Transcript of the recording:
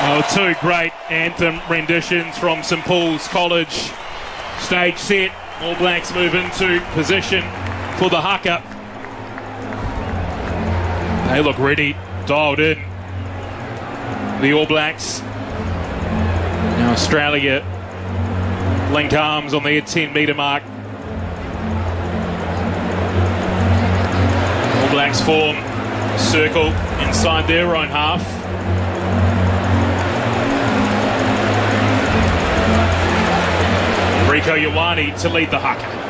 Oh, two great anthem renditions from St Paul's College. Stage set, All Blacks move into position for the haka. They look ready, dialed in. The All Blacks. Now Australia link arms on their 10-metre mark. All Blacks form a circle inside their own half. Rieko Ioane to lead the haka.